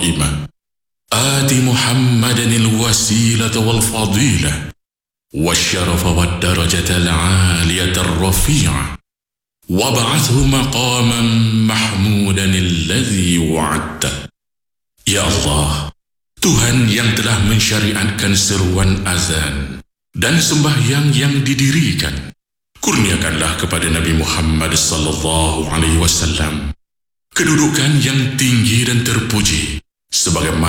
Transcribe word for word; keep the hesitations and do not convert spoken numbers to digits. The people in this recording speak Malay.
القائمة آت محمدا الوسيلة والفضيلة والشرف والدرجة العالية الرفيعة وابعثه مقاما محمودا الذي وعدته. Ya Allah, Tuhan yang telah mensyariatkan seruan azan dan sembahyang yang didirikan, kurniakanlah kepada Nabi Muhammad sallallahu alaihi wasallam kedudukan yang tinggi dan terpuji sebagaimana